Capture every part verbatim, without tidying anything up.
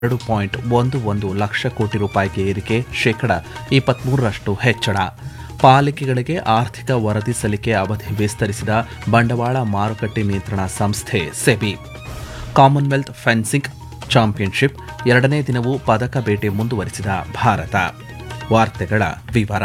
ಎರಡು ಪಾಯಿಂಟ್ ಒಂದು ಒಂದು ಲಕ್ಷ ಕೋಟಿ ರೂಪಾಯಿಗೆ ಏರಿಕೆ, ಶೇಕಡ ಇಪ್ಪತ್ಮೂರರಷ್ಟು ಹೆಚ್ಚಳ. ಪಾಲಿಕೆಗಳಿಗೆ ಆರ್ಥಿಕ ವರದಿ ಸಲ್ಲಿಕೆ ಅವಧಿ ವಿಸ್ತರಿಸಿದ ಬಂಡವಾಳ ಮಾರುಕಟ್ಟೆ ನಿಯಂತ್ರಣ ಸಂಸ್ಥೆ ಸೆಬಿ. ಕಾಮನ್ವೆಲ್ತ್ ಫೆನ್ಸಿಂಗ್ ಚಾಂಪಿಯನ್ಶಿಪ್ ಎರಡನೇ ದಿನವೂ ಪದಕ ಬೇಟೆ ಮುಂದುವರಿಸಿದ ಭಾರತ. ವಾರ್ತೆಗಳ ವಿವರ.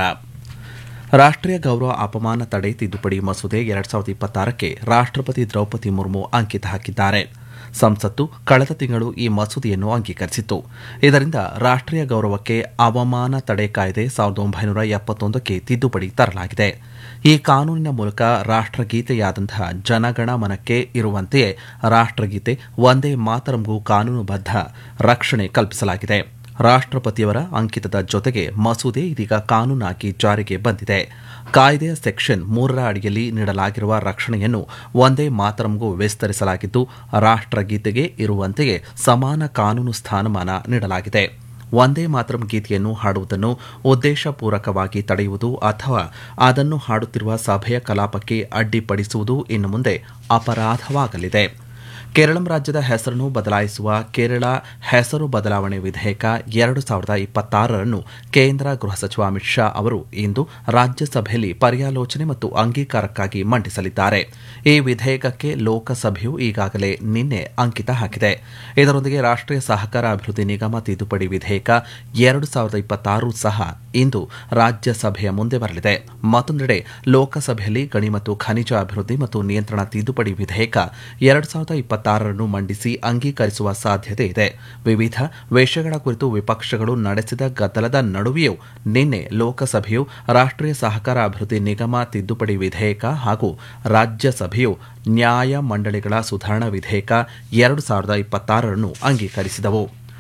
ರಾಷ್ಟ್ರೀಯ ಗೌರವ ಅಪಮಾನ ತಡೆ ತಿದ್ದುಪಡಿ ಮಸೂದೆ ಎರಡ್ ಸಾವಿರದ ಇಪ್ಪತ್ತಾರಕ್ಕೆ ರಾಷ್ಟ್ರಪತಿ ದ್ರೌಪದಿ ಮುರ್ಮು ಅಂಕಿತ ಹಾಕಿದ್ದಾರೆ. ಸಂಸತ್ತು ಕಳೆದ ತಿಂಗಳು ಈ ಮಸೂದೆಯನ್ನು ಅಂಗೀಕರಿಸಿತ್ತು. ಇದರಿಂದ ರಾಷ್ಟ್ರೀಯ ಗೌರವಕ್ಕೆ ಅವಮಾನ ತಡೆ ಕಾಯ್ದೆ ಸಾವಿರದ ಒಂಬೈನೂರ ಎಪ್ಪತ್ತೊಂದಕ್ಕೆ ತಿದ್ದುಪಡಿ ತರಲಾಗಿದೆ. ಈ ಕಾನೂನಿನ ಮೂಲಕ ರಾಷ್ಟ್ರಗೀತೆಯಾದಂತಹ ಜನಗಣ ಮನಕ್ಕೆ ಇರುವಂತೆಯೇ ರಾಷ್ಟ್ರಗೀತೆ ವಂದೇ ಮಾತರಂಗೂ ಕಾನೂನುಬದ್ಧ ರಕ್ಷಣೆ ಕಲ್ಪಿಸಲಾಗಿದೆ. ರಾಷ್ಟ್ರಪತಿಯವರ ಅಂಕಿತದ ಜೊತೆಗೆ ಮಸೂದೆ ಇದೀಗ ಕಾನೂನಾಗಿ ಜಾರಿಗೆ ಬಂದಿದೆ. ಕಾಯ್ದೆಯ ಸೆಕ್ಷನ್ ಮೂರರ ಅಡಿಯಲ್ಲಿ ನೀಡಲಾಗಿರುವ ರಕ್ಷಣೆಯನ್ನು ವಂದೇ ಮಾತರಂಗೂ ವಿಸ್ತರಿಸಲಾಗಿದ್ದು, ರಾಷ್ಟ್ರಗೀತೆಗೆ ಇರುವಂತೆಯೇ ಸಮಾನ ಕಾನೂನು ಸ್ಥಾನಮಾನ ನೀಡಲಾಗಿದೆ. ವಂದೇ ಮಾತರಂ ಗೀತೆಯನ್ನು ಹಾಡುವುದನ್ನು ಉದ್ದೇಶಪೂರ್ವಕವಾಗಿ ತಡೆಯುವುದು ಅಥವಾ ಅದನ್ನು ಹಾಡುತ್ತಿರುವ ಸಭೆಯ ಕಲಾಪಕ್ಕೆ ಅಡ್ಡಿಪಡಿಸುವುದು ಇನ್ನು ಮುಂದೆ ಅಪರಾಧವಾಗಲಿದೆ. ಕೇರಳ ರಾಜ್ಯದ ಹೆಸರನ್ನು ಬದಲಾಯಿಸುವ ಕೇರಳ ಹೆಸರು ಬದಲಾವಣೆ ವಿಧೇಯಕ ಎರಡು ಸಾವಿರದ ಇಪ್ಪತ್ತಾರರನ್ನು ಕೇಂದ್ರ ಗೃಹ ಸಚಿವ ಅಮಿತ್ ಶಾ ಅವರು ಇಂದು ರಾಜ್ಯಸಭೆಯಲ್ಲಿ ಪರ್ಯಾಲೋಚನೆ ಮತ್ತು ಅಂಗೀಕಾರಕ್ಕಾಗಿ ಮಂಡಿಸಲಿದ್ದಾರೆ. ಈ ವಿಧೇಯಕಕ್ಕೆ ಲೋಕಸಭೆಯು ಈಗಾಗಲೇ ನಿನ್ನೆ ಅಂಕಿತ ಹಾಕಿದೆ. ಇದರೊಂದಿಗೆ ರಾಷ್ಟ್ರೀಯ ಸಹಕಾರ ಅಭಿವೃದ್ಧಿ ನಿಗಮ ತಿದ್ದುಪಡಿ ವಿಧೇಯಕ ಎರಡು ಸಾವಿರದ ಇಪ್ಪತ್ತಾರು ಸಹ ಇಂದು ರಾಜ್ಯಸಭೆಯ ಮುಂದೆ ಬರಲಿದೆ. ಮತ್ತೊಂದೆಡೆ ಲೋಕಸಭೆಯಲ್ಲಿ ಗಣಿ ಮತ್ತು ಖನಿಜ ಅಭಿವೃದ್ಧಿ ಮತ್ತು ನಿಯಂತ್ರಣ ತಿದ್ದುಪಡಿ ವಿಧೇಯಕ ಎರಡು ಸಾವಿರದ ಇಪ್ಪತ್ತಾರರನ್ನು ಮಂಡಿಸಿ ಅಂಗೀಕರಿಸುವ ಸಾಧ್ಯತೆ ಇದೆ. ವಿವಿಧ ವಿಷಯಗಳ ಕುರಿತು ವಿಪಕ್ಷಗಳು ನಡೆಸಿದ ಗದ್ದಲದ ನಡುವೆಯೂ ನಿನ್ನೆ ಲೋಕಸಭೆಯು ರಾಷ್ಟ್ರೀಯ ಸಹಕಾರ ಅಭಿವೃದ್ಧಿ ನಿಗಮ ತಿದ್ದುಪಡಿ ವಿಧೇಯಕ ಹಾಗೂ ರಾಜ್ಯಸಭೆಯು ನ್ಯಾಯ ಮಂಡಳಿಗಳ ಸುಧಾರಣಾ ವಿಧೇಯಕ ಎರಡು ಸಾವಿರದ ಇಪ್ಪತ್ತಾರರನ್ನು ಅಂಗೀಕರಿಸಿದವು.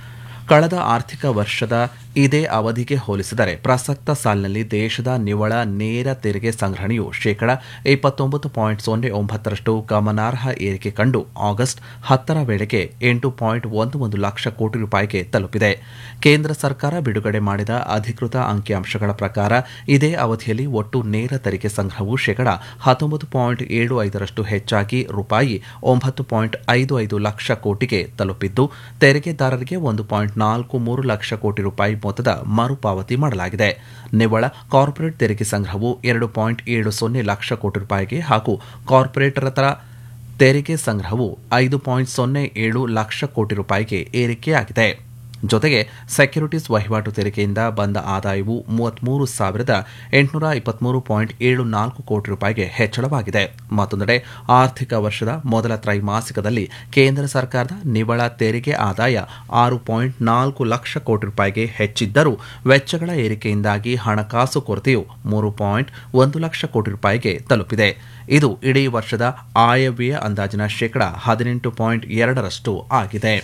ಕಳೆದ ಆರ್ಥಿಕ ವರ್ಷದ ಇದೇ ಅವಧಿಗೆ ಹೋಲಿಸಿದರೆ ಪ್ರಸಕ್ತ ಸಾಲಿನಲ್ಲಿ ದೇಶದ ನಿವ್ವಳ ನೇರ ತೆರಿಗೆ ಸಂಗ್ರಹಣೆಯು ಶೇಕಡ ಇಪ್ಪತ್ತೊಂಬತ್ತು ಪಾಯಿಂಟ್ ಸೊನ್ನೆ ಒಂಬತ್ತರಷ್ಟು ಗಮನಾರ್ಹ ಏರಿಕೆ ಕಂಡು ಆಗಸ್ಟ್ ಹತ್ತರ ವೇಳೆಗೆ ಎಂಟು ಪಾಯಿಂಟ್ ಒಂದು ಒಂದು ಲಕ್ಷ ಕೋಟಿ ರೂಪಾಯಿಗೆ ತಲುಪಿದೆ. ಕೇಂದ್ರ ಸರ್ಕಾರ ಬಿಡುಗಡೆ ಮಾಡಿದ ಅಧಿಕೃತ ಅಂಕಿಅಂಶಗಳ ಪ್ರಕಾರ ಇದೇ ಅವಧಿಯಲ್ಲಿ ಒಟ್ಟು ನೇರ ತೆರಿಗೆ ಸಂಗ್ರಹವು ಶೇಕಡ ಹತ್ತೊಂಬತ್ತು ಪಾಯಿಂಟ್ ಏಳು ಐದರಷ್ಟು ಹೆಚ್ಚಾಗಿ ರೂಪಾಯಿ ಒಂಬತ್ತು ಪಾಯಿಂಟ್ ಐದು ಐದು ಲಕ್ಷ ಕೋಟಿಗೆ ತಲುಪಿದ್ದು, ತೆರಿಗೆದಾರರಿಗೆ ಒಂದು ಪಾಯಿಂಟ್ ನಾಲ್ಕು ಮೂರು ಲಕ್ಷ ಕೋಟಿ ರೂಪಾಯಿ ಮೊತ್ತದ ಮರುಪಾವತಿ ಮಾಡಲಾಗಿದೆ. ನಿವ್ವಳ ಕಾರ್ಪೊರೇಟ್ ತೆರಿಗೆ ಸಂಗ್ರಹವು ಎರಡು ಪಾಯಿಂಟ್ ಏಳು ಸೊನ್ನೆ ಲಕ್ಷ ಕೋಟಿ ರೂಪಾಯಿಗೆ ಹಾಗೂ ಕಾರ್ಪೊರೇಟರ ತೆರಿಗೆ ಸಂಗ್ರಹವು ಐದು ಪಾಯಿಂಟ್ ಸೊನ್ನೆ ಏಳು ಲಕ್ಷ ಕೋಟಿ ರೂಪಾಯಿಗೆ ಏರಿಕೆಯಾಗಿದೆ. ಜೊತೆಗೆ ಸೆಕ್ಯೂರಿಟೀಸ್ ವಹಿವಾಟು ತೆರಿಗೆಯಿಂದ ಬಂದ ಆದಾಯವು ಮೂವತ್ಮೂರು ಸಾವಿರದ ಎಂಟುನೂರ ಇಪ್ಪತ್ಮೂರು ಪಾಯಿಂಟ್ ಏಳು ನಾಲ್ಕು ಕೋಟಿ ರೂಪಾಯಿಗೆ ಹೆಚ್ಚಳವಾಗಿದೆ. ಮತ್ತೊಂದೆಡೆ ಆರ್ಥಿಕ ವರ್ಷದ ಮೊದಲ ತ್ರೈಮಾಸಿಕದಲ್ಲಿ ಕೇಂದ್ರ ಸರ್ಕಾರದ ನಿವ್ವಳ ತೆರಿಗೆ ಆದಾಯ ಆರು ಪಾಯಿಂಟ್ ನಾಲ್ಕು ಲಕ್ಷ ಕೋಟಿ ರೂಪಾಯಿಗೆ ಹೆಚ್ಚಿದ್ದರೂ ವೆಚ್ಚಗಳ ಏರಿಕೆಯಿಂದಾಗಿ ಹಣಕಾಸು ಕೊರತೆಯು ಮೂರು ಪಾಯಿಂಟ್ ಒಂದು ಲಕ್ಷ ಕೋಟಿ ರೂಪಾಯಿಗೆ ತಲುಪಿದೆ. ಇದು ಇಡೀ ವರ್ಷದ ಆಯವ್ಯಯ ಅಂದಾಜಿನ ಶೇಕಡ ಹದಿನೆಂಟು ಪಾಯಿಂಟ್ ಎರಡರಷ್ಟು ಆಗಿದೆ.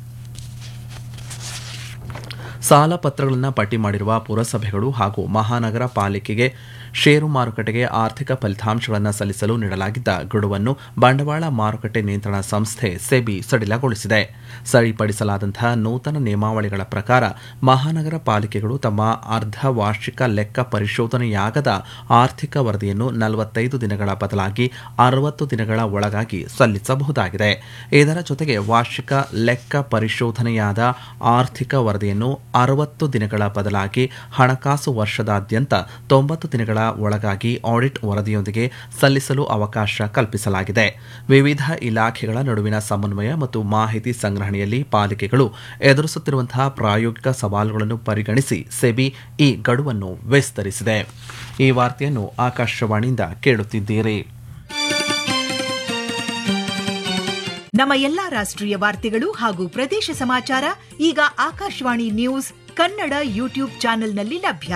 ಸಾಲ ಪತ್ರಗಳನ್ನು ಪಟ್ಟಿ ಮಾಡಿರುವ ಪುರಸಭೆಗಳು ಹಾಗೂ ಮಹಾನಗರ ಪಾಲಿಕೆಗೆ ಷೇರು ಮಾರುಕಟ್ಟೆಗೆ ಆರ್ಥಿಕ ಫಲಿತಾಂಶಗಳನ್ನು ಸಲ್ಲಿಸಲು ನೀಡಲಾಗಿದ್ದ ಗಡುವನ್ನು ಬಂಡವಾಳ ಮಾರುಕಟ್ಟೆ ನಿಯಂತ್ರಣ ಸಂಸ್ಥೆ ಸೆಬಿ ಸಡಿಲಗೊಳಿಸಿದೆ. ಸರಿಪಡಿಸಲಾದಂತಹ ನೂತನ ನಿಯಮಾವಳಿಗಳ ಪ್ರಕಾರ ಮಹಾನಗರ ಪಾಲಿಕೆಗಳು ತಮ್ಮ ಅರ್ಧ ವಾರ್ಷಿಕ ಲೆಕ್ಕ ಪರಿಶೋಧನೆಯಾಗದ ಆರ್ಥಿಕ ವರದಿಯನ್ನು ನಲವತ್ತೈದು ದಿನಗಳ ಬದಲಾಗಿ ಅರವತ್ತು ದಿನಗಳ ಒಳಗಾಗಿ ಸಲ್ಲಿಸಬಹುದಾಗಿದೆ. ಇದರ ಜೊತೆಗೆ ವಾರ್ಷಿಕ ಲೆಕ್ಕ ಪರಿಶೋಧನೆಯಾದ ಆರ್ಥಿಕ ವರದಿಯನ್ನು ಅರವತ್ತು ದಿನಗಳ ಬದಲಾಗಿ ಹಣಕಾಸು ವರ್ಷದಾದ್ಯಂತ ತೊಂಬತ್ತು ದಿನಗಳ ಒಳಗಾಗಿ ಆಡಿಟ್ ವರದಿಯೊಂದಿಗೆ ಸಲ್ಲಿಸಲು ಅವಕಾಶ ಕಲ್ಪಿಸಲಾಗಿದೆ. ವಿವಿಧ ಇಲಾಖೆಗಳ ನಡುವಿನ ಸಮನ್ವಯ ಮತ್ತು ಮಾಹಿತಿ ಸಂಗ್ರಹಣೆಯಲ್ಲಿ ಪಾಲಿಕೆಗಳು ಎದುರಿಸುತ್ತಿರುವಂತಹ ಪ್ರಾಯೋಗಿಕ ಸವಾಲುಗಳನ್ನು ಪರಿಗಣಿಸಿ ಸೆಬಿ ಈ ಗಡುವನ್ನು ವಿಸ್ತರಿಸಿದೆ. ಈ ವಾರ್ತೆಯನ್ನು ಆಕಾಶವಾಣಿಯಿಂದ ಕೇಳುತ್ತಿದ್ದೀರಿ. ನಮ್ಮ ಎಲ್ಲಾ ರಾಷ್ಟ್ರೀಯ ವಾರ್ತೆಗಳು ಹಾಗೂ ಪ್ರದೇಶ ಸಮಾಚಾರ ಈಗ ಆಕಾಶವಾಣಿ ನ್ಯೂಸ್ ಕನ್ನಡ ಯೂಟ್ಯೂಬ್ ಚಾನೆಲ್ನಲ್ಲಿ ಲಭ್ಯ.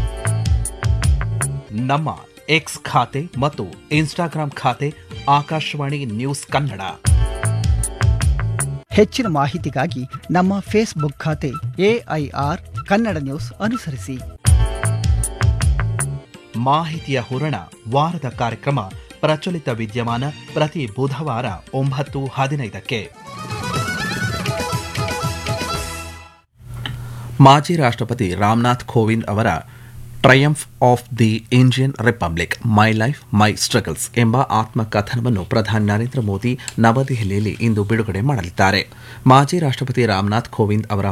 ನಮ್ಮ ಎಕ್ಸ್ ಖಾತೆ ಮತ್ತು ಇನ್ಸ್ಟಾಗ್ರಾಂ ಖಾತೆ ಆಕಾಶವಾಣಿ ನ್ಯೂಸ್ ಕನ್ನಡ. ಹೆಚ್ಚಿನ ಮಾಹಿತಿಗಾಗಿ ನಮ್ಮ ಫೇಸ್ಬುಕ್ ಖಾತೆ ಎಐಆರ್ ಕನ್ನಡ ನ್ಯೂಸ್ ಅನುಸರಿಸಿ. ಮಾಹಿತಿಯ ಹೂರಣ ವಾರದ ಕಾರ್ಯಕ್ರಮ ಪ್ರಚಲಿತ ವಿದ್ಯಮಾನ ಪ್ರತಿ ಬುಧವಾರ ಒಂಬತ್ತು ಹದಿನೈದಕ್ಕೆ. ಮಾಜಿ ರಾಷ್ಟ್ರಪತಿ ರಾಮನಾಥ್ ಕೋವಿಂದ್ ಅವರ triumph of the Indian republic my life my struggles ಎಂಬ ಆತ್ಮಕಥನವನ್ನು ಪ್ರಧಾನಿ ನರೇಂದ್ರ ಮೋದಿ ನವದೆಹಲಿಯಲ್ಲಿ ಇಂದು ಬಿಡುಗಡೆ ಮಾಡಲಿದ್ದಾರೆ. ಮಾಜಿ ರಾಷ್ಟಪತಿ ರಾಮನಾಥ್ ಕೋವಿಂದ್ ಅವರ